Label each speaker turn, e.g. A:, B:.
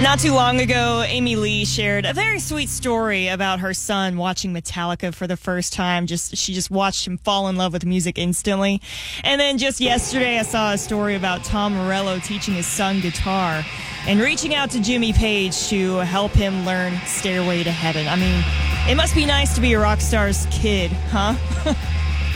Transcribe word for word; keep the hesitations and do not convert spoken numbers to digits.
A: Not too long ago, Amy Lee shared a very sweet story about her son watching Metallica for the first time. Just she just watched him fall in love with music instantly. And then just yesterday, I saw a story about Tom Morello teaching his son guitar and reaching out to Jimmy Page to help him learn Stairway to Heaven. I mean, it must be nice to be a rock star's kid, huh?